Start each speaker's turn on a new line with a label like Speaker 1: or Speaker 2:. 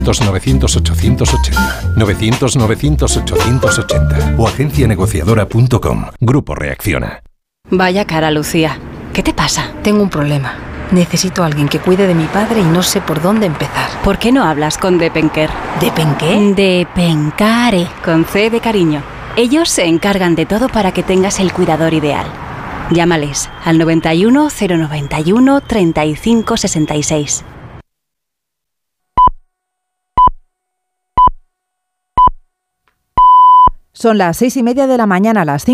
Speaker 1: 900-900-880, 900-900-880 o agencianegociadora.com. Grupo Reacciona.
Speaker 2: Vaya cara, Lucía. ¿Qué te pasa?
Speaker 3: Tengo un problema. Necesito a alguien que cuide de mi padre y no sé por dónde empezar.
Speaker 2: ¿Por qué no hablas con Depenker?
Speaker 3: ¿Depenqué?
Speaker 2: Depencare, con C de cariño. Ellos se encargan de todo para que tengas el cuidador ideal. Llámales al 91 091 35 66.
Speaker 4: Son las 6:30 de la mañana, las 5.